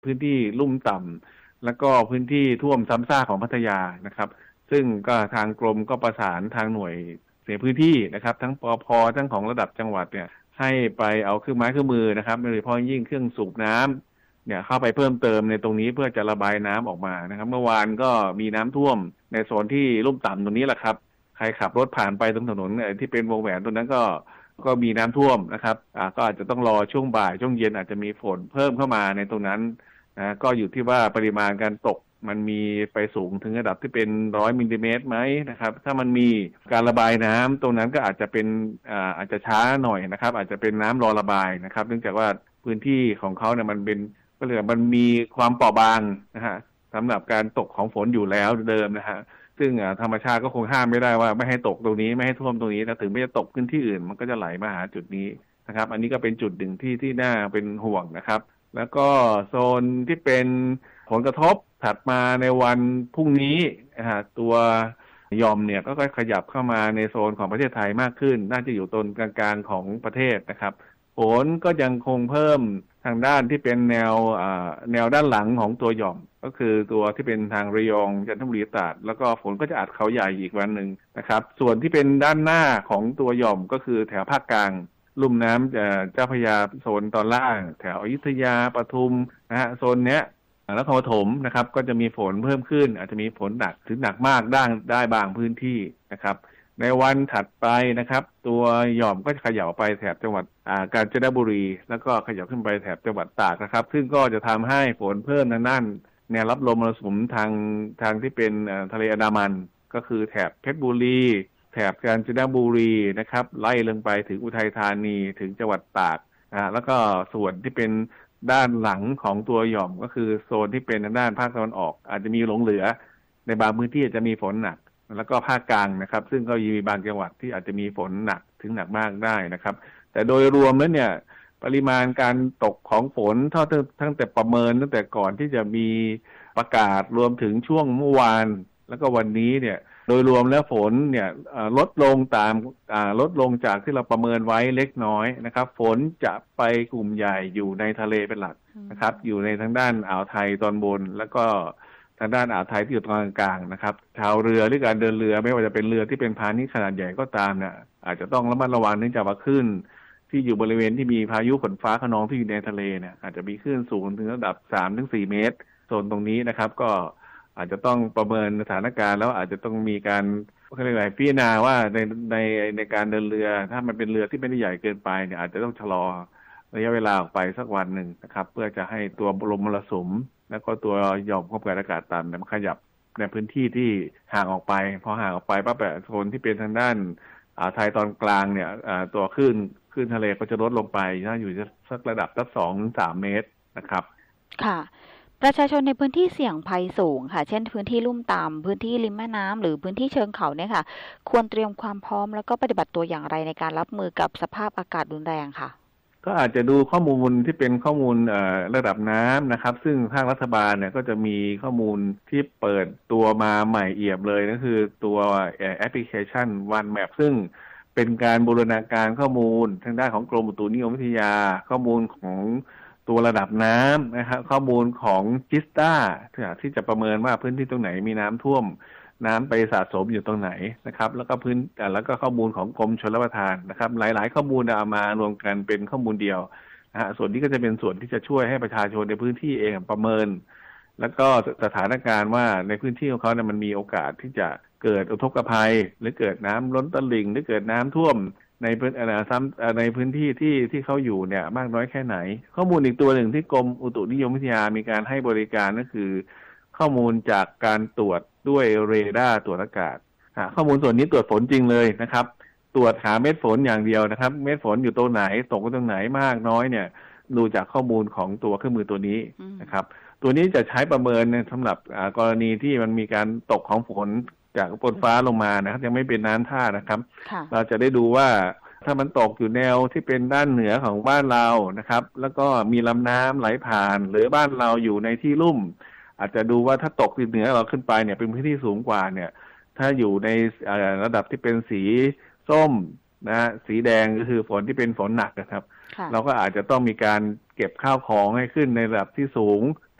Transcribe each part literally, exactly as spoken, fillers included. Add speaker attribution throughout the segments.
Speaker 1: พื้นที่ลุ่มต่ำแล้วก็พื้นที่ท่วมซ้ำซากของพัทยานะครับซึ่งก็ทางกรมก็ประสานทางหน่วยเสียพื้นที่นะครับทั้งปภทั้งของระดับจังหวัดเนี่ยให้ไปเอาเครื่องไม้เครื่องมือนะครับโดยเฉพาะยิ่งเครื่องสูบน้ำเนี่ยเข้าไปเพิ่มเติมในตรงนี้เพื่อจะระบายน้ำออกมานะครับเมื่อวานก็มีน้ำท่วมในโซนที่ลุ่มต่ำตรงนี้แหละครับใครขับรถผ่านไปตรงถนนที่เป็นวงแหวนตรงนั้นก็ก็มีน้ำท่วมนะครับอ่าก็อาจจะต้องรอช่วงบ่ายช่วงเย็นอาจจะมีฝนเพิ่มเข้ามาในตรงนั้นนะก็อยู่ที่ว่าปริมาณการตกมันมีไปสูงถึงระดับที่เป็นร้อยมิลลิเมตรไหมนะครับถ้ามันมีการระบายน้ำตรงนั้นก็อาจจะเป็นอ่าอาจจะช้าหน่อยนะครับอาจจะเป็นน้ำรอระบายนะครับเนื่องจากว่าพื้นที่ของเขาเนี่ยมันเป็นก็เลยมันมีความเปราะบางนะฮะสำหรับการตกของฝนอยู่แล้วเดิมนะฮะซึ่งธรรมชาติก็คงห้ามไม่ได้ว่าไม่ให้ตกตรงนี้ไม่ให้ท่วมตรงนี้นะถึงไม่จะตกพื้นที่อื่นมันก็จะไหลมาหาจุดนี้นะครับอันนี้ก็เป็นจุดหนึ่งที่ที่น่าเป็นห่วงนะครับแล้วก็โซนที่เป็นผลกระทบถัดมาในวันพรุ่งนี้นะฮะตัวยอมเนี่ยก็ขยับเข้ามาในโซนของประเทศไทยมากขึ้นน่าจะอยู่ตรงกลางๆของประเทศนะครับฝนก็ยังคงเพิ่มทางด้านที่เป็นแนวแนวด้านหลังของตัวหย่อมก็คือตัวที่เป็นทางระยองจันทบุรีตราดแล้วก็ฝนก็จะอัดเขาใหญ่อีกวันหนึ่งนะครับส่วนที่เป็นด้านหน้าของตัวหย่อมก็คือแถวภาคกลางลุ่มน้ำเจ้าพระยาโซนตอนล่างแถวอยุธยาปทุมนะฮะโซนเนี้ยนครปฐมนะครับก็จะมีฝนเพิ่มขึ้นอาจจะมีฝนหนักถึงหนักมากได้ได้บางพื้นที่นะครับในวันถัดไปนะครับตัวหย่อมก็จะขยับไปแถบจังหวัดกาญจนบุรีแล้วก็ขยับขึ้นไปแถบจังหวัดตากนะครับซึ่งก็จะทำให้ฝนเพิ่มทางด้านแนวรับลมมรสุมทางทางที่เป็นทะเลอันดามันก็คือแถบเพชรบุรีแถบกาญจนบุรีนะครับไล่ลงไปถึงอุทัยธานีถึงจังหวัดตากนะแล้วก็ส่วนที่เป็นด้านหลังของตัวหย่อมก็คือโซนที่เป็นทางด้านภาคตะวันออกอาจจะมีหลงเหลือในบางพื้นที่อาจจะมีฝนหนักแล้วก็ภาคกลางนะครับซึ่งก็มีบางจังหวัดที่อาจจะมีฝนหนักถึงหนักมากได้นะครับแต่โดยรวมแล้วเนี่ยปริมาณการตกของฝนเท่าตั้งแต่ประเมินตั้งแต่ก่อนที่จะมีประกาศรวมถึงช่วงเมื่อวานแล้วก็วันนี้เนี่ยโดยรวมแล้วฝนเนี่ยลดลงตามลดลงจากที่เราประเมินไว้เล็กน้อยนะครับฝนจะไปกลุ่มใหญ่อยู่ในทะเลเป็นหลักนะครับอยู่ในทางด้านอ่าวไทยตอนบนแล้วก็ทางด้านอ่าวไทยที่อยู่ตรงกลางนะครับชาวเรือหรือการเดินเรือไม่ว่าจะเป็นเรือที่เป็นพาณิชย์ขนาดใหญ่ก็ตามเนี่ยอาจจะต้องระมัดระวังเนื่องจากว่าคลื่นที่อยู่บริเวณที่มีพายุฝนฟ้าคะนองที่อยู่ในทะเลเนี่ยอาจจะมีคลื่นสูงถึงระดับ สามถึงสี่ เมตรโซนตรงนี้นะครับก็อาจจะต้องประเมินสถานการณ์แล้วอาจจะต้องมีการเขาเรียกอะไรพิจารณาว่าในในในการเดินเรือถ้ามันเป็นเรือที่ไม่ได้ใหญ่เกินไปเนี่ยอาจจะต้องชะลอระยะเวลาออกไปสักวันหนึ่งนะครับเพื่อจะให้ตัวลมมรสุมแล้วก็ตัวหย่อมความกดอากาศต่ำเนี่ยมันขยับในพื้นที่ที่ห่างออกไปพอห่างออกไปปั๊บแบบโซนที่เป็นทางด้านอ่าวไทยตอนกลางเนี่ยตัวคลื่นคลื่นทะเลก็จะลดลงไปถ้าอยู่สักระดับสักสองถึงสามเมตรนะครับ
Speaker 2: ค่ะประชาชนในพื้นที่เสี่ยงภัยสูงค่ะเช่นพื้นที่ลุ่มต่ำพื้นที่ริมแม่น้ำหรือพื้นที่เชิงเขาเนี่ยค่ะควรเตรียมความพร้อมแล้วก็ปฏิบัติตัวอย่างไรในการรับมือกับสภาพอากาศรุนแรงค่ะ
Speaker 1: ก็อาจจะดูข้อมูลที่เป็นข้อมูลระดับน้ำนะครับซึ่งทางรัฐบาลเนี่ยก็จะมีข้อมูลที่เปิดตัวมาใหม่เอี่ยมเลยก็คือตัวแอปพลิเคชัน One Map ซึ่งเป็นการบูรณาการข้อมูลทางด้านของกรมอุตุนิยมวิทยาข้อมูลของตัวระดับน้ำนะครับข้อมูลของจิสตาที่จะประเมินว่าพื้นที่ตรงไหนมีน้ำท่วมน้ำไปสะสมอยู่ตรงไหนนะครับแล้วก็พื้นแล้วก็ข้อมูลของกรมชลประทานนะครับหลายๆข้อมูลเอามารวมกันเป็นข้อมูลเดียวนะฮะส่วนนี้ก็จะเป็นส่วนที่จะช่วยให้ประชาชนในพื้นที่เองประเมินแล้วก็สถานการณ์ว่าในพื้นที่ของเขาเนี่ยมันมีโอกาสที่จะเกิดอุทกภัยหรือเกิดน้ำล้นตลิ่งหรือเกิดน้ำท่วมในพื้นซ้ำในพื้นที่ที่ที่เขาอยู่เนี่ยมากน้อยแค่ไหนข้อมูลอีกตัวหนึ่งที่กรมอุตุนิยมวิทยามีการให้บริการก็คือข้อมูลจากการตรวจด้วยเรดาร์ตรวจอากาศข้อมูลส่วนนี้ตรวจฝนจริงเลยนะครับตรวจหาเม็ดฝนอย่างเดียวนะครับเม็ดฝนอยู่ตรงไหนตกตรงไหนมากน้อยเนี่ยดูจากข้อมูลของตัวเครื่องมือตัวนี้นะครับตัวนี้จะใช้ประเมินสำหรับกรณีที่มันมีการตกของฝนจากบนฟ้าลงมานะครับยังไม่เป็นน้ำท่านะครับเราจะได้ดูว่าถ้ามันตกอยู่แนวที่เป็นด้านเหนือของบ้านเรานะครับแล้วก็มีลำน้ำไหลผ่านหรือบ้านเราอยู่ในที่ลุ่มอาจจะดูว่าถ้าตกเหนือเราขึ้นไปเนี่ยเป็นพื้นที่สูงกว่าเนี่ยถ้าอยู่ในระดับที่เป็นสีส้มนะสีแดงก็คือฝนที่เป็นฝนหนักนะครับเราก็อาจจะต้องมีการเก็บข้าวของให้ขึ้นในระดับที่สูง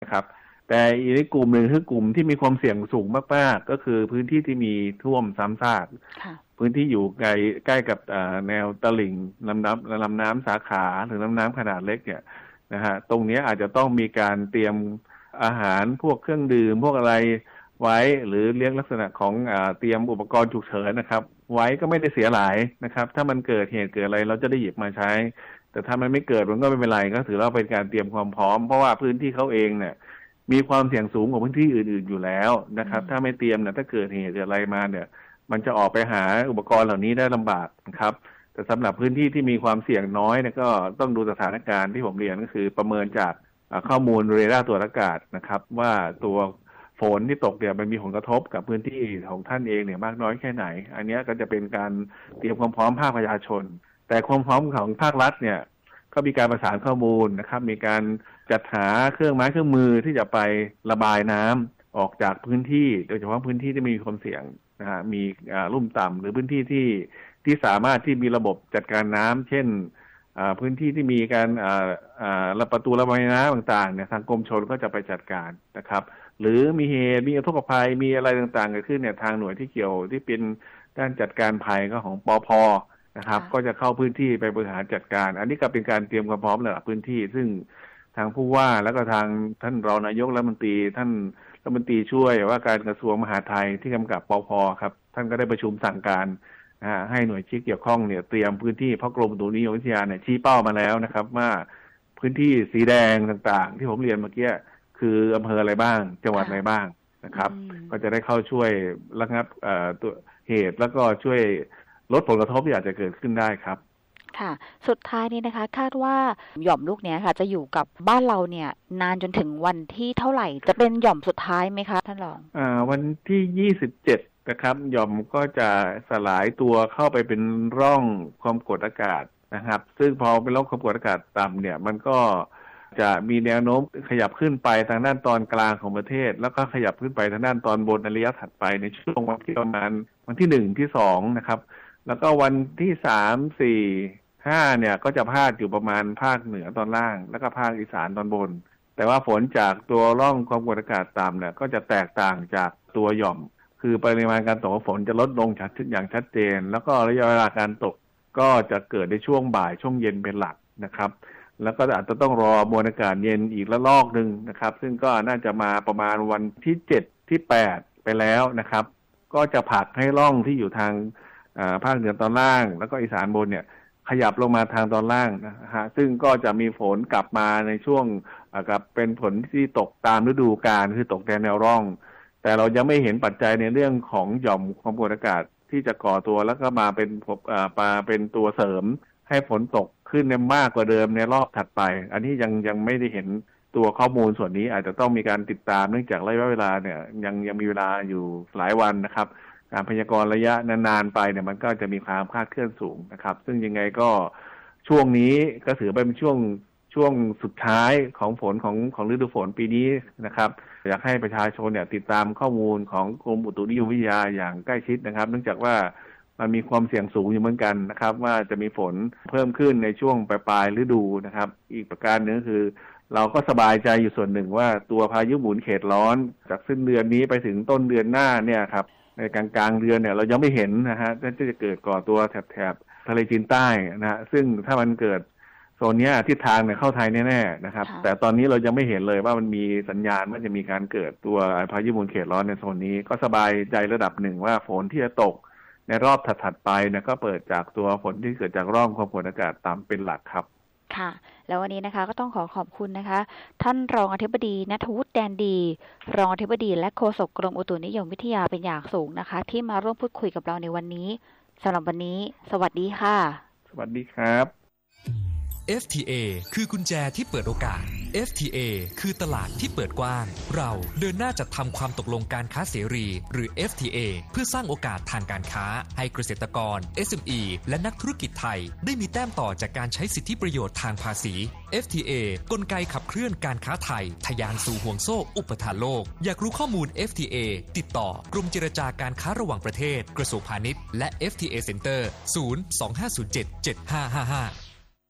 Speaker 1: นะครับแต่อีกกลุ่มหนึ่งคือกลุ่มที่มีความเสี่ยงสูงมากๆก็คือพื้นที่ที่มีท่วมซ้ำซากพื้นที่อยู่ใกล้ใกล้กับแนวตลิ่งลำน้ำลำน้ำสาขาหรือลำน้ำขนาดเล็กเนี่ยนะฮะตรงนี้อาจจะต้องมีการเตรียมอาหารพวกเครื่องดื่มพวกอะไรไว้หรือเลี้ยงลักษณะของอ่าเตรียมอุปกรณ์ฉุกเฉินนะครับไว้ก็ไม่ได้เสียหลายนะครับถ้ามันเกิดเหตุเกิดอะไรเราจะได้หยิบมาใช้แต่ถ้ามันไม่เกิดมันก็ไม่เป็นไรก็ถือว่าเป็นการเตรียมความพร้อมเพราะว่าพื้นที่เขาเองเนี่ยมีความเสี่ยงสูงกว่าพื้นที่อื่นๆอยู่แล้วนะครับถ้าไม่เตรียมเนี่ยถ้าเกิดเหตุอะไรมาเนี่ยมันจะออกไปหาอุปกรณ์เหล่านี้ได้ลำบากนะครับแต่สำหรับพื้นที่ที่มีความเสี่ยงน้อยเนี่ยก็ต้องดูสถานการณ์ที่ผมเรียนก็คือประเมินจากข้อมูลเรดาร์ตรวจอากาศนะครับว่าตัวฝนที่ตกเนี่ยมันมีผลกระทบกับพื้นที่ของท่านเองเนี่ยมากน้อยแค่ไหนอันนี้ก็จะเป็นการเตรียมความพร้อมภาคประชาชนแต่ความพร้อมของภาครัฐเนี่ยก็มีการประสานข้อมูลนะครับมีการจัดหาเครื่องไม้เครื่องมือที่จะไประบายน้ำออกจากพื้นที่โดยเฉพาะพื้นที่ที่มีความเสี่ยงนะฮะมีลุ่มต่ำหรือพื้นที่ที่ที่สามารถที่มีระบบจัดการน้ำเช่นพื้นที่ที่มีการระประตูระบายน้ำต่างๆเนี่ยทางกรมชลก็จะไปจัดการนะครับหรือมีเหตุมีอุทกภัยมีอะไรต่างๆเกิดขึ้นเนี่ยทางหน่วยที่เกี่ยวที่เป็นด้านจัดการภัยก็ของปภ.นะครับก็จะเข้าพื้นที่ไปบริหารจัดการอันนี้ก็เป็นการเตรียมความพร้อมระดับพื้นที่ซึ่งทางผู้ว่าแล้วก็ทางท่านรองนายกรัฐมนตรีท่านรัฐมนตรีช่วยว่าการกระทรวงมหาดไทยที่กำกับปภ.ครับท่านก็ได้ประชุมสั่งการให้หน่วยที่เกี่ยวข้องเนี่ยเตรียมพื้นที่เพราะกรมอุตุนิยมวิทยาเนี่ยชี้เป้ามาแล้วนะครับว่าพื้นที่สีแดงต่างๆที่ผมเรียนเมื่อกี้คืออำเภออะไรบ้างจังหวัดอะไรบ้างนะครับก็จะได้เข้าช่วยระงับตัวเหตุแล้วก็ช่วยลดผลกระทบที่อาจจะเกิดขึ้นได้ครับ
Speaker 2: ค่ะสุดท้ายนี้นะคะคาดว่าหย่อมลูกนี้ค่ะจะอยู่กับบ้านเราเนี่ยนานจนถึงวันที่เท่าไหร่จะเป็นหย่อมสุดท้ายไหมคะท่านรอง
Speaker 1: อ่าวันที่ยี่สิบเจ็ดนะครับหย่อมก็จะสลายตัวเข้าไปเป็นร่องความกดอากาศนะครับซึ่งพอเป็นร่องความกดอากาศต่ำเนี่ยมันก็จะมีแนวโน้มขยับขึ้นไปทางด้านตอนกลางของประเทศแล้วก็ขยับขึ้นไปทางด้านตอนบนในระยะถัดไปในช่วงวันที่ประมาณวันที่หนึ่งที่สองนะครับแล้วก็วันที่สามสี่ห้าเนี่ยก็จะพาดอยู่ประมาณภาคเหนือตอนล่างแล้วก็ภาคอีสานตอนบนแต่ว่าฝนจากตัวร่องความกดอากาศต่ำเนี่ยก็จะแตกต่างจากตัวหย่อมคือปริมาณการตกของฝนจะลดลงชัดอย่างชัดเจนแล้วก็ระยะเวลาการตกก็จะเกิดในช่วงบ่ายช่วงเย็นเป็นหลักนะครับแล้วก็อาจจะต้องรอมวลอากาศเย็นอีกระลอกนึงนะครับซึ่งก็น่าจะมาประมาณวันที่เจ็ดที่แปดไปแล้วนะครับก็จะผลักให้ร่องที่อยู่ทางภาคเหนือตอนล่างแล้วก็อีสานบนเนี่ยขยับลงมาทางตอนล่างนะฮะซึ่งก็จะมีฝนกลับมาในช่วงกับเป็นฝนที่ตกตามฤดูกาลคือตกแนวร่องแต่เรายังไม่เห็นปัจจัยในเรื่องของหย่อมความกดอากาศที่จะก่อตัวแล้วก็มาเป็นมาเป็นตัวเสริมให้ฝนตกขึ้นในมากกว่าเดิมในรอบถัดไปอันนี้ยังยังไม่ได้เห็นตัวข้อมูลส่วนนี้อาจจะต้องมีการติดตามเนื่องจากระยะเวลาเนี่ยยังยังมีเวลาอยู่หลายวันนะครับการพยากรณ์ระยะนานๆไปเนี่ยมันก็จะมีความคลาดเคลื่อนสูงนะครับซึ่งยังไงก็ช่วงนี้ก็ถือเป็นช่วงช่วงสุดท้ายของฝนของของฤดูฝนปีนี้นะครับอยากให้ประชาชนเนี่ยติดตามข้อมูลของกรมอุตุนิยมวิทยาอย่างใกล้ชิดนะครับเนื่องจากว่ามันมีความเสี่ยงสูงอยู่เหมือนกันนะครับว่าจะมีฝนเพิ่มขึ้นในช่วงปลายๆฤดูนะครับอีกประการหนึ่งคือเราก็สบายใจอยู่ส่วนหนึ่งว่าตัวพายุหมุนเขตร้อนจากสิ้นเดือนนี้ไปถึงต้นเดือนหน้าเนี่ยครับในกลางกลางเดือนเนี่ยเรายังไม่เห็นนะฮะที่จะเกิดก่อตัวแถบๆทะเลจีนใต้นะฮะซึ่งถ้ามันเกิดโซนนี้ทิศทางเนี่ยเข้าไทยแน่ๆนะครับแต่ตอนนี้เรายังไม่เห็นเลยว่ามันมีสัญญาณว่าจะมีการเกิดตัวพายุหมุนเขตร้อนในโซนนี้ก็สบายใจระดับหนึ่งว่าฝนที่จะตกในรอบถัดๆไปเนี่ยก็เปิดจากตัวฝนที่เกิดจากร่องความกดอากาศต่ำเป็นหลักครับ
Speaker 2: ค่ะแล้ววันนี้นะคะก็ต้องขอขอบคุณนะคะท่านรองอธิบดีณัฐวุฒิแดนดีรองอธิบดีและโฆษกกรมอุตุนิยมวิทยาเป็นอย่างสูงนะคะที่มาร่วมพูดคุยกับเราในวันนี้สำหรับวันนี้สวัสดีค่ะ
Speaker 1: สวัสดีครับ
Speaker 3: เอฟ ที เอ คือกุญแจที่เปิดโอกาส เอฟ ที เอ คือตลาดที่เปิดกว้างเราเดินหน้าจัดทำความตกลงการค้าเสรีหรือ เอฟ ที เอ เพื่อสร้างโอกาสทางการค้าให้เกษตรกร เอส เอ็ม อี และนักธุรกิจไทยได้มีแต้มต่อจากการใช้สิทธิประโยชน์ทางภาษี เอฟ ที เอ กลไกขับเคลื่อนการค้าไทยทะยานสู่ห่วงโซ่อุปทานโลกอยากรู้ข้อมูล เอฟ ที เอ ติดต่อกรมเจรจาการค้าระหว่างประเทศกระทรวงพาณิชย์และ เอฟ ที เอ Center ศูนย์ สอง ห้า ศูนย์ เจ็ด เจ็ด ห้า ห้า ห้า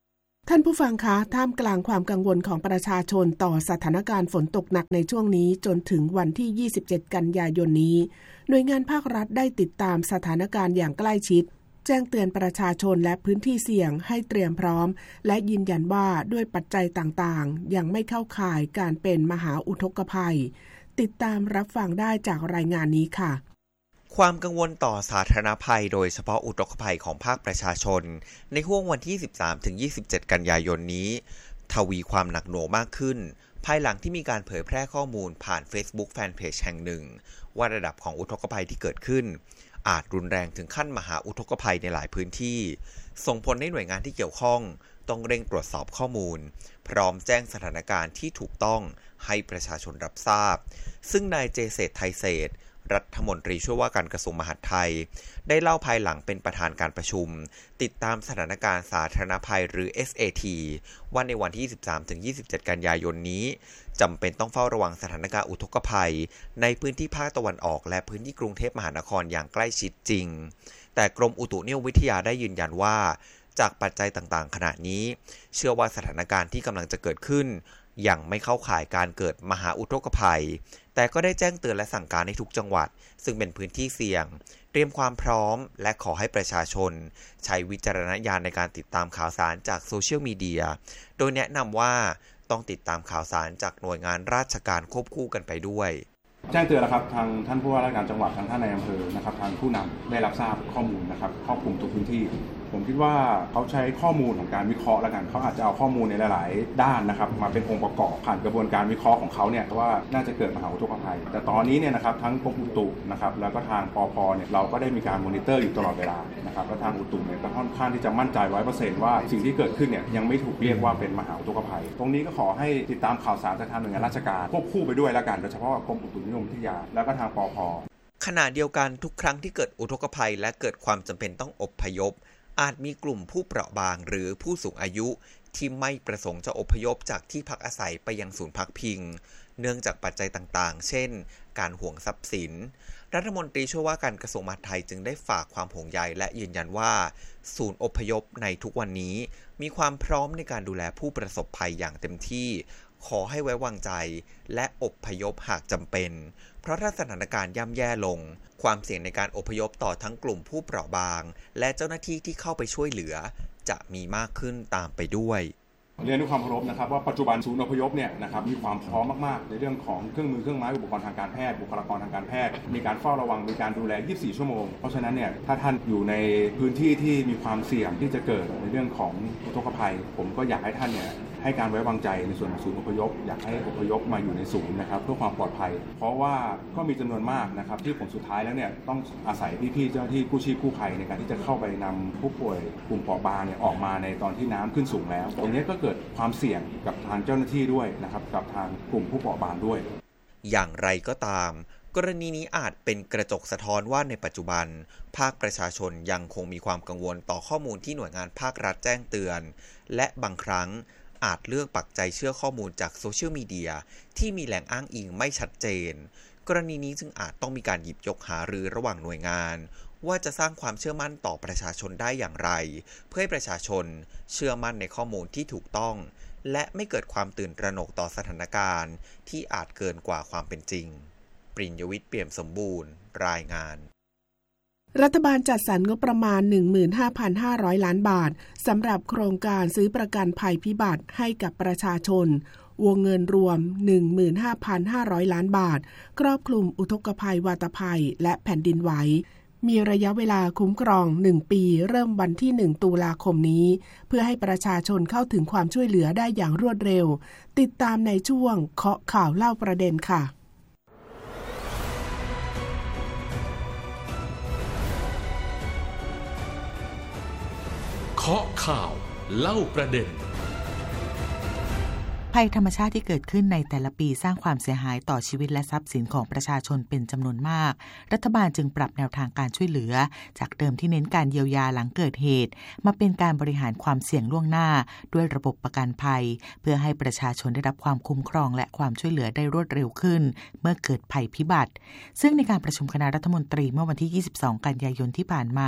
Speaker 4: ท่านผู้ฟังคะท่ามกลางความกังวลของประชาชนต่อสถานการณ์ฝนตกหนักในช่วงนี้จนถึงวันที่ยี่สิบเจ็ดกันยายนนี้หน่วยงานภาครัฐได้ติดตามสถานการณ์อย่างใกล้ชิดแจ้งเตือนประชาชนและพื้นที่เสี่ยงให้เตรียมพร้อมและยืนยันว่าด้วยปัจจัยต่างๆยังไม่เข้าข่ายการเป็นมหาอุทกภัยติดตามรับฟังได้จากรายงานนี้ค่ะ
Speaker 5: ความกังวลต่อสาธารณภัยโดยเฉพาะอุทกภัยของภาคประชาชนในห้วงวันที่ สิบสามถึงยี่สิบเจ็ด กันยายนนี้ทวีความหนักหน่วงมากขึ้นภายหลังที่มีการเผยแพร่ข้อมูลผ่าน Facebook Fanpage แห่งหนึ่งว่าระดับของอุทกภัยที่เกิดขึ้นอาจรุนแรงถึงขั้นมหาอุทกภัยในหลายพื้นที่ส่งผลให้หน่วยงานที่เกี่ยวข้องต้องเร่งตรวจสอบข้อมูลพร้อมแจ้งสถานการณ์ที่ถูกต้องให้ประชาชนรับทราบซึ่งนายเจเศรษฐ์ไทยเศรษฐ์รัฐมนตรีช่วยว่าการกระทรวงมหาดไทยได้เล่าภายหลังเป็นประธานการประชุมติดตามสถานการณ์สาธารณภัยหรือ เอส เอ ที ว่าในวันที่ ยี่สิบสามถึงยี่สิบเจ็ด กันยายนนี้จำเป็นต้องเฝ้าระวังสถานการณ์อุทกภัยในพื้นที่ภาคตะวันออกและพื้นที่กรุงเทพมหานครอย่างใกล้ชิดจริงแต่กรมอุตุนิยมวิทยาได้ยืนยันว่าจากปัจจัยต่างๆขณะนี้เชื่อว่าสถานการณ์ที่กำลังจะเกิดขึ้นยังไม่เข้าข่ายการเกิดมหาอุทกภัยแต่ก็ได้แจ้งเตือนและสั่งการให้ทุกจังหวัดซึ่งเป็นพื้นที่เสี่ยงเตรียมความพร้อมและขอให้ประชาชนใช้วิจารณญาณในการติดตามข่าวสารจากโซเชียลมีเดียโดยแนะนำว่าต้องติดตามข่าวสารจากหน่วยงานราชการควบคู่กันไปด้วย
Speaker 6: แจ้งเตือนแล้วครับทางท่านผู้ว่าราชการจังหวัดทางท่านนายอำเภอนะครับทางผู้นำได้รับทราบข้อมูลนะครับครอบคลุมทุกพื้นที่ผมคิดว่าเขาใช้ข้อมูลของการวิเคราะห์แล้วกันเขาอาจจะเอาข้อมูลในหลายๆด้านนะครับมาเป็นองค์ประกอบผ่านกระบวนการวิเคราะห์ของเขาเนี่ยว่าน่าจะเกิดมหาอุทกภัยแต่ตอนนี้เนี่ยนะครับทั้งกรมอุตุนะครับแล้วก็ทางปภเนี่ยเราก็ได้มีการมอนิเตอร์อยู่ตลอดเวลานะครับและทางอุตุเนี่ยก็ค่อนข้างที่จะมั่นใจ ร้อยเปอร์เซ็นต์ ว่าสิ่งที่เกิดขึ้นเนี่ยยังไม่ถูกเรียกว่าเป็นมหาอุทกภัยตรงนี้ก็ขอให้ติดตามข่าวสารจากทางหน่วยงานราชการควบคู่ไปด้วยแล้วกันโดยเฉพาะกรมอุตุนิยมวิทยาแล้วก็ทางปภ.
Speaker 5: ขณะเดียวกันทุกครั้งที่เกิดอุทกภัยและเกิดความจำเป็นต้องอพยพอาจมีกลุ่มผู้เปราะบางหรือผู้สูงอายุที่ไม่ประสงค์จะอพยพจากที่พักอาศัยไปยังศูนย์พักพิงเนื่องจากปัจจัยต่างๆเช่นการห่วงทรัพย์สินรัฐมนตรีช่วยว่าการกระทรวงมหาดไทยจึงได้ฝากความห่วงใยและยืนยันว่าศูนย์อพยพในทุกวันนี้มีความพร้อมในการดูแลผู้ประสบภัยอย่างเต็มที่ขอให้ไว้วางใจและอพยพหากจำเป็นเพราะถ้าสถานการณ์ย่ำแย่ลงความเสี่ยงในการอพยพต่อทั้งกลุ่มผู้เปราะบางและเจ้าหน้าที่ที่เข้าไปช่วยเหลือจะมีมากขึ้นตามไปด้วย
Speaker 6: เรียนด้วยความเคารพนะครับว่าปัจจุบันศูนย์อพยพเนี่ยนะครับมีความพร้อมมากๆในเรื่องของเครื่องมือเครื่องไม้อุปกรณ์ทางการแพทย์บุคลากรทางการแพทย์มีการเฝ้าระวังมีการดูแลยี่สิบสี่ชั่วโมงเพราะฉะนั้นเนี่ยถ้าท่านอยู่ในพื้นที่ที่มีความเสี่ยงที่จะเกิดในเรื่องของอุทกภัยผมก็อยากให้ท่านเนี่ยให้การไว้วางใจในส่วนของศูนย์อพยพอยากให้อพยพมาอยู่ในศูนย์นะครับเพื่อความปลอดภัยเพราะว่าก็มีจำนวนมากนะครับที่ผลสุดท้ายแล้วเนี่ยต้องอาศัยพี่ๆเจ้าหน้าที่กู้ชีพกู้ภัยในการที่จะเข้าไปนำผู้ป่วยกลุ่มเปราะบางเนี่ยออกมาในตอนที่น้ำขึ้นสูงแล้วตรงนี้ก็เกิดความเสี่ยงกับทางเจ้าหน้าที่ด้วยนะครับกับทางกลุ่มผู้เปราะบางด้วย
Speaker 5: อย่างไรก็ตามกรณีนี้อาจเป็นกระจกสะท้อนว่าในปัจจุบันภาคประชาชนยังคงมีความกังวลต่อข้อมูลที่หน่วยงานภาครัฐแจ้งเตือนและบางครั้งอาจเลือกปักใจเชื่อข้อมูลจากโซเชียลมีเดียที่มีแหล่งอ้างอิงไม่ชัดเจนกรณีนี้จึงอาจต้องมีการหยิบยกหารือระหว่างหน่วยงานว่าจะสร้างความเชื่อมั่นต่อประชาชนได้อย่างไรเพื่อให้ประชาชนเชื่อมั่นในข้อมูลที่ถูกต้องและไม่เกิดความตื่นตระหนกต่อสถานการณ์ที่อาจเกินกว่าความเป็นจริงปริญญวิทย์เปี่ยมสมบูรณ์รายงาน
Speaker 4: รัฐบาลจัดสรรงบประมาณ หนึ่งหมื่นห้าพันห้าร้อย ล้านบาทสำหรับโครงการซื้อประกันภัยพิบัติให้กับประชาชนวงเงินรวม หนึ่งหมื่นห้าพันห้าร้อย ล้านบาทครอบคลุมอุทกภัยวาตภัยและแผ่นดินไหวมีระยะเวลาคุ้มครองหนึ่งปีเริ่มวันที่หนึ่งตุลาคมนี้เพื่อให้ประชาชนเข้าถึงความช่วยเหลือได้อย่างรวดเร็วติดตามในช่วงเคาะข่าวเล่าประเด็นค่ะ
Speaker 7: เคาะข่าวเล่าประเด็น
Speaker 8: ภัยธรรมชาติที่เกิดขึ้นในแต่ละปีสร้างความเสียหายต่อชีวิตและทรัพย์สินของประชาชนเป็นจำนวนมากรัฐบาลจึงปรับแนวทางการช่วยเหลือจากเดิมที่เน้นการเยียวยาหลังเกิดเหตุมาเป็นการบริหารความเสี่ยงล่วงหน้าด้วยระบบประกันภัยเพื่อให้ประชาชนได้รับความคุ้มครองและความช่วยเหลือได้รวดเร็วขึ้นเมื่อเกิดภัยพิบัติซึ่งในการประชุมคณะรัฐมนตรีเมื่อวันที่ยี่สิบสองกันยายนที่ผ่านมา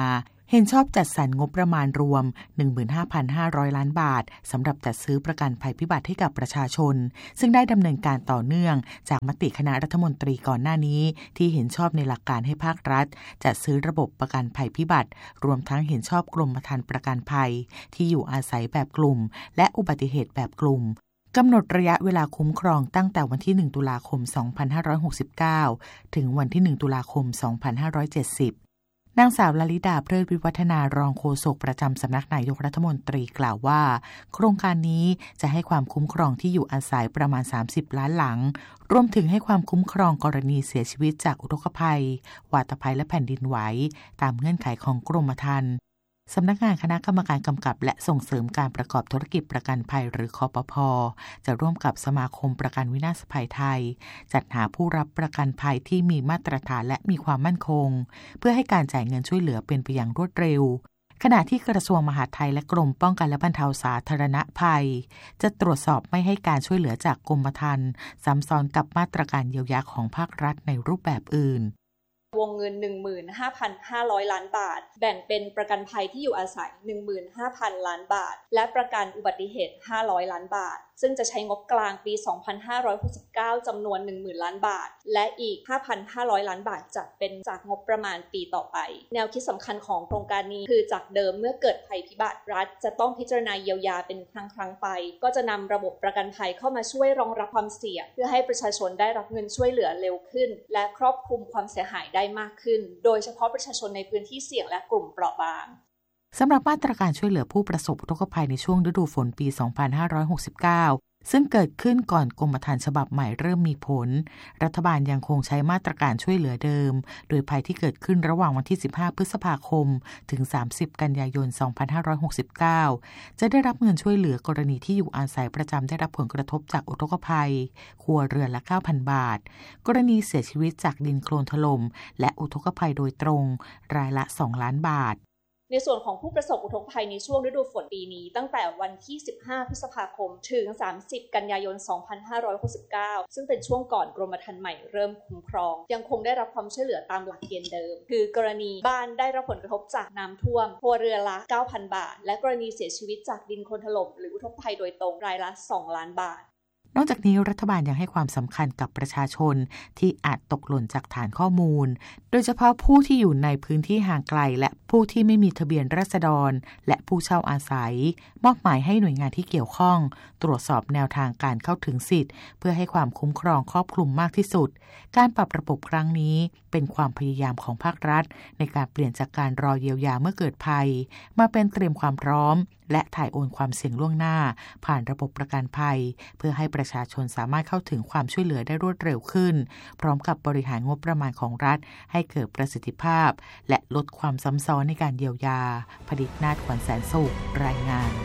Speaker 8: เห็นชอบจัดสรรงบประมาณรวม หนึ่งหมื่นห้าพันห้าร้อย ล้านบาทสำหรับจัดซื้อประกันภัยพิบัติให้กับประชาชนซึ่งได้ดำเนินการต่อเนื่องจากมติคณะรัฐมนตรีก่อนหน้านี้ที่เห็นชอบในหลักการให้ภาครัฐจัดซื้อระบบประกันภัยพิบัติรวมทั้งเห็นชอบกรมธรรม์ประกันภัยที่อยู่อาศัยแบบกลุ่มและอุบัติเหตุแบบกลุ่มกำหนดระยะเวลาคุ้มครองตั้งแต่วันที่หนึ่งตุลาคมสองพันห้าร้อยหกสิบเก้าถึงวันที่หนึ่งตุลาคมสองพันห้าร้อยเจ็ดสิบนางสาวลลิดาเพลิดวิวัฒนารองโฆษกประจำสำนักนายกรัฐมนตรีกล่าวว่าโครงการนี้จะให้ความคุ้มครองที่อยู่อาศัยประมาณสามสิบล้านหลังรวมถึงให้ความคุ้มครองกรณีเสียชีวิตจากอุทกภัยวาตภัยและแผ่นดินไหวตามเงื่อนไขของกรมธรรม์สำนักงานคณะกรรมการกำกับและส่งเสริมการประกอบธุรกิจประกันภัยหรือคปภ.จะร่วมกับสมาคมประกันวินาศภัยไทยจัดหาผู้รับประกันภัยที่มีมาตรฐานและมีความมั่นคงเพื่อให้การจ่ายเงินช่วยเหลือเป็นไปอย่างรวดเร็วขณะที่กระทรวงมหาดไทยและกรมป้องกันและบรรเทาสาธารณภัยจะตรวจสอบไม่ให้การช่วยเหลือจากกรมธรรม์ซ้ำซ้อนกับมาตรการเยียวยาของภาครัฐในรูปแบบอื่น
Speaker 9: วงเงิน หนึ่งหมื่นห้าพันห้าร้อย ล้านบาทแบ่งเป็นประกันภัยที่อยู่อาศัย หนึ่งหมื่นห้าพัน ล้านบาทและประกันอุบัติเหตุห้าร้อยล้านบาทซึ่งจะใช้งบกลางปีสองพันห้าร้อยหกสิบเก้าจำนวน หนึ่งหมื่น ล้านบาทและอีก ห้าพันห้าร้อย ล้านบาทจะเป็นจากงบประมาณปีต่อไปแนวคิดสำคัญของโครงการนี้คือจากเดิมเมื่อเกิดภัยพิบัติรัฐจะต้องพิจารณาเยียวยาเป็นครั้งครั้งไปก็จะนำระบบประกันภัยเข้ามาช่วยรองรับความเสี่ยงเพื่อให้ประชาชนได้รับเงินช่วยเหลือเร็วขึ้นและครอบคลุมความเสียหายได้มากขึ้นโดยเฉพาะประชาชนในพื้นที่เสี่ยงและกลุ่มเปราะบาง
Speaker 8: สำหรับมาตรการช่วยเหลือผู้ประสบอุทกภัยในช่วงฤดูฝนปีสองพันห้าร้อยหกสิบเก้าซึ่งเกิดขึ้นก่อนกรมธรรม์ฉบับใหม่เริ่มมีผลรัฐบาลยังคงใช้มาตรการช่วยเหลือเดิมโดยภัยที่เกิดขึ้นระหว่างวันที่สิบห้าพฤษภาคมถึงสามสิบกันยายนสองพันห้าร้อยหกสิบเก้าจะได้รับเงินช่วยเหลือกรณีที่อยู่อาศัยประจำได้รับผลกระทบจากอุทกภัยครัวเรือนละ เก้าพัน บาทกรณีเสียชีวิตจากดินโคลนถล่มและอุทกภัยโดยตรงรายละสองล้านบาท
Speaker 9: ในส่วนของผู้ประสบอุทกภัยในช่วงฤดูฝนปีนี้ตั้งแต่วันที่สิบห้าพฤษภาคมถึงสามสิบกันยายนสองพันห้าร้อยหกสิบเก้าซึ่งเป็นช่วงก่อนกรมธรรม์ใหม่เริ่มคุ้มครองยังคงได้รับความช่วยเหลือตามหลักเกณฑ์เดิมคือกรณีบ้านได้รับผลกระทบจากน้ำท่วมครัวเรือนละ เก้าพัน บาทและกรณีเสียชีวิตจากดินโคลนถล่มหรืออุทกภัยโดยตรงรายละสองล้านบาท
Speaker 8: นอกจากนี้รัฐบาลยังให้ความสำคัญกับประชาชนที่อาจตกหล่นจากฐานข้อมูลโดยเฉพาะผู้ที่อยู่ในพื้นที่ห่างไกลและผู้ที่ไม่มีทะเบียนราษฎรและผู้เช่าอาศัยมอบหมายให้หน่วยงานที่เกี่ยวข้องตรวจสอบแนวทางการเข้าถึงสิทธิ์เพื่อให้ความคุ้มครองครอบคลุมมากที่สุดการปรับระบบครั้งนี้เป็นความพยายามของภาครัฐในการเปลี่ยนจากการรอเยียวยาเมื่อเกิดภัยมาเป็นเตรียมความพร้อมและถ่ายโอนความเสี่ยงล่วงหน้าผ่านระบบประกันภัยเพื่อให้ประชาชนสามารถเข้าถึงความช่วยเหลือได้รวดเร็วขึ้นพร้อมกับบริหารงบประมาณของรัฐให้เกิดประสิทธิภาพและลดความซ้ำซ้อนในการเยียวยาผลิตนาถ ขวัญแสนสุขรายงาน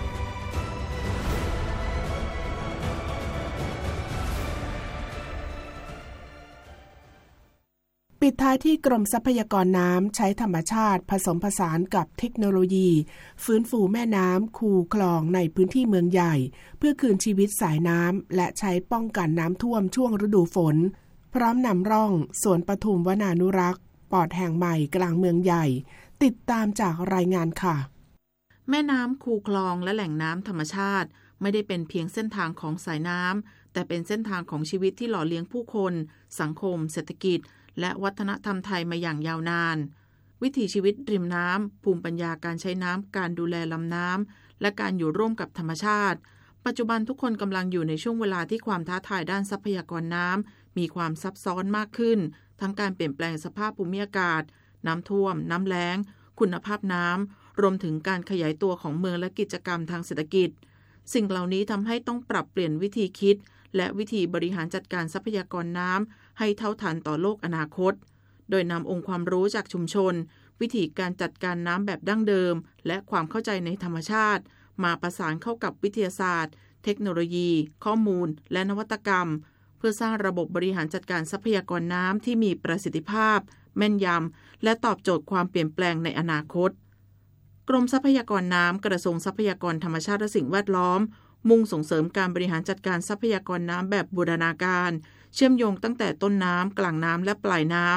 Speaker 4: ปิดท้ายที่กรมทรัพยากรน้ำใช้ธรรมชาติผสมผสานกับเทคโนโลยีฟื้นฟูแม่น้ำคูคลองในพื้นที่เมืองใหญ่เพื่อคืนชีวิตสายน้ำและใช้ป้องกันน้ำท่วมช่วงฤดูฝนพร้อมนำร่องสวนปทุมวนานุรักษ์ปอดแห่งใหม่กลางเมืองใหญ่ติดตามจากรายงานค่ะ
Speaker 10: แม่น้ำคูคลองและแหล่งน้ำธรรมชาติไม่ได้เป็นเพียงเส้นทางของสายน้ำแต่เป็นเส้นทางของชีวิตที่หล่อเลี้ยงผู้คนสังคมเศรษฐกิจและวัฒนธรรมไทยมาอย่างยาวนานวิถีชีวิตริมน้ำภูมิปัญญาการใช้น้ำการดูแลลำน้ำและการอยู่ร่วมกับธรรมชาติปัจจุบันทุกคนกำลังอยู่ในช่วงเวลาที่ความท้าทายด้านทรัพยากรน้ำมีความซับซ้อนมากขึ้นทั้งการเปลี่ยนแปลงสภาพภูมิอากาศน้ำท่วมน้ำแล้งคุณภาพน้ำรวมถึงการขยายตัวของเมืองและกิจกรรมทางเศรษฐกิจสิ่งเหล่านี้ทำให้ต้องปรับเปลี่ยนวิธีคิดและวิธีบริหารจัดการทรัพยากรน้ำให้เท่าทันต่อโลกอนาคตโดยนำองค์ความรู้จากชุมชนวิธีการจัดการน้ำแบบดั้งเดิมและความเข้าใจในธรรมชาติมาประสานเข้ากับวิทยาศาสตร์เทคโนโลยีข้อมูลและนวัตกรรมเพื่อสร้างระบบบริหารจัดการทรัพยากรน้ำที่มีประสิทธิภาพแม่นยำและตอบโจทย์ความเปลี่ยนแปลงในอนาคตกรมทรัพยากรน้ำกระทรวงทรัพยากรธรรมชาติและสิ่งแวดล้อมมุ่งส่งเสริมการบริหารจัดการทรัพยากรน้ำแบบบูรณาการเชื่อมโยงตั้งแต่ต้นน้ำกลางน้ำและปลายน้ำเ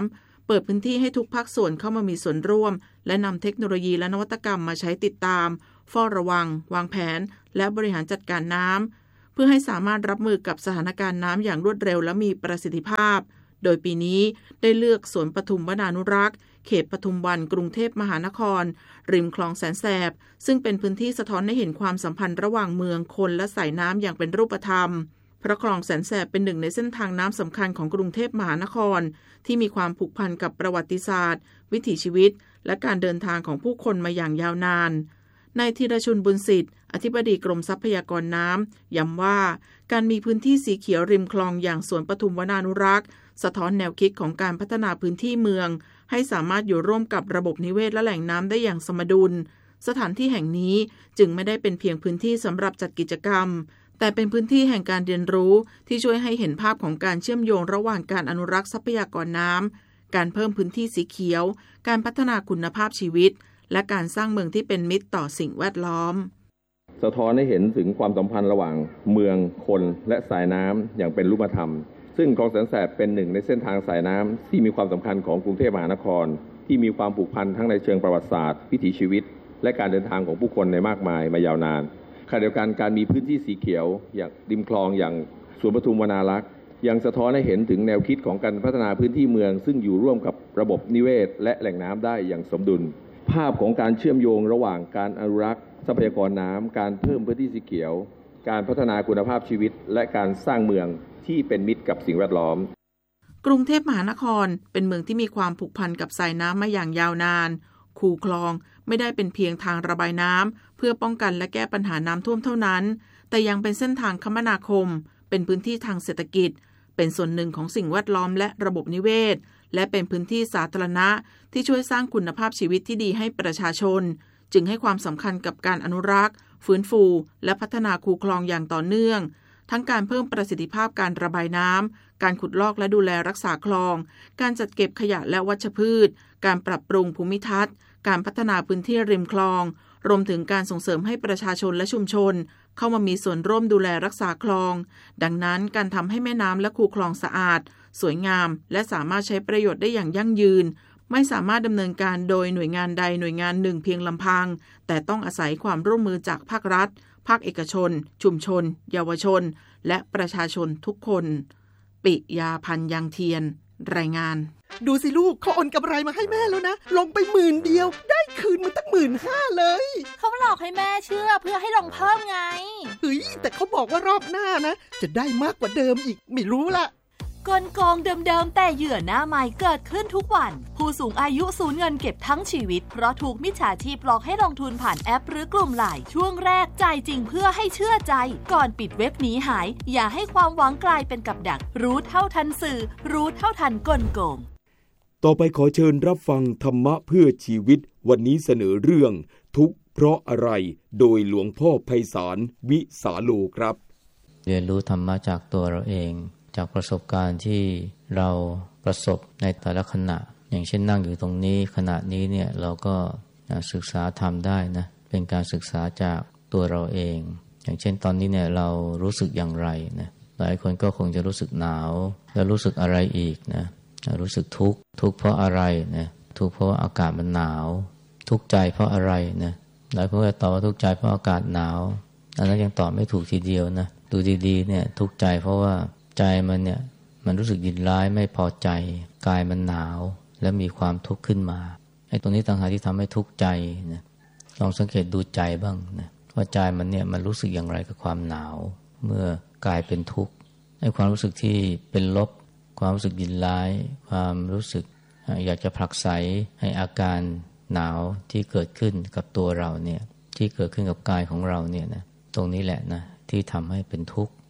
Speaker 10: ปิดพื้นที่ให้ทุกภาคส่วนเข้ามามีส่วนร่วมและนำเทคโนโลยีและนวัตกรรมมาใช้ติดตามเฝ้าระวังวางแผนและบริหารจัดการน้ำเพื่อให้สามารถรับมือกับสถานการณ์น้ำอย่างรวดเร็วและมีประสิทธิภาพโดยปีนี้ได้เลือกสวนปทุมวนานุรักษ์เขตปทุมวันกรุงเทพมหานครริมคลองแสนแสบซึ่งเป็นพื้นที่สะท้อนให้เห็นความสัมพันธ์ระหว่างเมืองคนและสายน้ำอย่างเป็นรูปธรรมเพราะคลองแสนแสบเป็นหนึ่งในเส้นทางน้ำสำคัญของกรุงเทพมหานครที่มีความผูกพันกับประวัติศาสตร์วิถีชีวิตและการเดินทางของผู้คนมาอย่างยาวนานนายธีรชุนบุญสิทธิ์อธิบดีกรมทรัพยากรน้ำย้ำว่าการมีพื้นที่สีเขียวริมคลองอย่างสวนปทุมวนานุรักษ์สะท้อนแนวคิดของการพัฒนาพื้นที่เมืองให้สามารถอยู่ร่วมกับระบบนิเวศและแหล่งน้ำได้อย่างสมดุลสถานที่แห่งนี้จึงไม่ได้เป็นเพียงพื้นที่สำหรับจัดกิจกรรมแต่เป็นพื้นที่แห่งการเรียนรู้ที่ช่วยให้เห็นภาพของการเชื่อมโยงระหว่างการอนุรักษ์ทรัพยากรน้ำการเพิ่มพื้นที่สีเขียวการพัฒนาคุณภาพชีวิตและการสร้างเมืองที่เป็นมิตรต่อสิ่งแวดล้อม
Speaker 11: สะท้อนให้เห็นถึงความสัมพันธ์ระหว่างเมืองคนและสายน้ำอย่างเป็นรูปธรรมซึ่งคลองแสนแสบเป็นหนึ่งในเส้นทางสายน้ำที่มีความสำคัญของกรุงเทพมหานครที่มีความผูกพันทั้งในเชิงประวัติศาสตร์วิถีชีวิตและการเดินทางของผู้คนในมากมายมายาวนานขณะเดียวกันการมีพื้นที่สีเขียวอย่างริมคลองอย่างสวนปทุมวนารักษ์ยังสะท้อนให้เห็นถึงแนวคิดของการพัฒนาพื้นที่เมืองซึ่งอยู่ร่วมกับระบบนิเวศและแหล่งน้ำได้อย่างสมดุลภาพของการเชื่อมโยงระหว่างการอนุรักษ์ทรัพยากรน้ำการเพิ่มพื้นที่สีเขียวการพัฒนาคุณภาพชีวิตและการสร้างเมืองที่เป็นมิตรกับสิ่งแวดล้อม
Speaker 10: กรุงเทพมหานครเป็นเมืองที่มีความผูกพันกับสายน้ำมาอย่างยาวนานคูคลองไม่ได้เป็นเพียงทางระบายน้ำเพื่อป้องกันและแก้ปัญหาน้ำท่วมเท่านั้นแต่ยังเป็นเส้นทางคมนาคมเป็นพื้นที่ทางเศรษฐกิจเป็นส่วนหนึ่งของสิ่งแวดล้อมและระบบนิเวศและเป็นพื้นที่สาธารณะที่ช่วยสร้างคุณภาพชีวิตที่ดีให้ประชาชนจึงให้ความสำคัญกับการอนุรักษ์ฟื้นฟูและพัฒนาคูคลองอย่างต่อเนื่องทั้งการเพิ่มประสิทธิภาพการระบายน้ำการขุดลอกและดูแลรักษาคลองการจัดเก็บขยะและวัชพืชการปรับปรุงภูมิทัศน์การพัฒนาพื้นที่ริมคลองรวมถึงการส่งเสริมให้ประชาชนและชุมชนเข้ามามีส่วนร่วมดูแลรักษาคลองดังนั้นการทำให้แม่น้ำและคูคลองสะอาดสวยงามและสามารถใช้ประโยชน์ได้อย่างยั่งยืนไม่สามารถดำเนินการโดยหน่วยงานใดหน่วยงานหนึ่งเพียงลำพังแต่ต้องอาศัยความร่วมมือจากภาครัฐภาคเอกชนชุมชนเยาวชนและประชาชนทุกคนปิยาพันธ์ยังเทียนรายงาน
Speaker 12: ดูสิลูกเขาโอนกำไรมาให้แม่แล้วนะลงไปหมื่นเดียวได้คืนมาตั้งหมื่นห้าเลย
Speaker 13: เขาหลอกให้แม่เชื่อเพื่อให้ลงเพิ่มไง
Speaker 12: เฮ้ยแต่เขาบอกว่ารอบหน้านะจะได้มากกว่าเดิมอีกไม่รู้ละ
Speaker 13: กลโกงเดิมๆแต่เหยื่อหน้าใหม่เกิดขึ้นทุกวันผู้สูงอายุสูญเงินเก็บทั้งชีวิตเพราะถูกมิจฉาชีพหลอกให้ลงทุนผ่านแอปหรือกลุ่มไลน์ช่วงแรกจ่ายจริงเพื่อให้เชื่อใจก่อนปิดเว็บหนีหายอย่าให้ความหวังกลายเป็นกับดักรู้เท่าทันสื่อรู้เท่าทันกลโกง
Speaker 7: ต่อไปขอเชิญรับฟังธรรมะเพื่อชีวิตวันนี้เสนอเรื่องทุกข์เพราะอะไรโดยหลวงพ่อไพศาลวิสาโลครับ
Speaker 14: เรียนรู้ธรรมะจากตัวเราเองจากประสบการณ์ที่เราประสบในแต่ละขณะอย่างเช่นนั่งอยู่ตรงนี้ขณะนี้เนี่ยเราก็ศึกษาธรรมได้นะเป็นการศึกษาจากตัวเราเองอย่างเช่นตอนนี้เนี่ยเรารู้สึกอย่างไรนะหลายคนก็คงจะรู้สึกหนาวแล้วรู้สึกอะไรอีกนะรู้สึกทุกข์ทุกข์เพราะอะไรนะทุกข์เพราะอากาศมันหนาวทุกข์ใจเพราะอะไรนะหลายคนก็ตอบว่าทุกข์ใจเพราะอากาศหนาวอันนั้นยังตอบไม่ถูกทีเดียวนะดูดีๆเนี่ยทุกข์ใจเพราะว่าใจมันเนี่ยมันรู้สึกยินร้ายไม่พอใจกายมันหนาวและมีความทุกข์ขึ้นมาไอ้ตรงนี้ต่างหากที่ทำให้ทุกข์ใจนะลองสังเกตดูใจบ้างนะว่าใจมันเนี่ยมันรู้สึกอย่างไรกับความหนาวเมื่อกายเป็นทุกข์ไอ้ความรู้สึกที่เป็นลบความรู้สึกยินร้ายความรู้สึกอยากจะผลักไสให้อาการหนาวที่เกิดขึ้นกับตัวเราเนี่ยที่เกิดขึ้นกับกายของเราเนี่ยนะตรงนี้แหละนะที่ทำให้เป็นทุกข์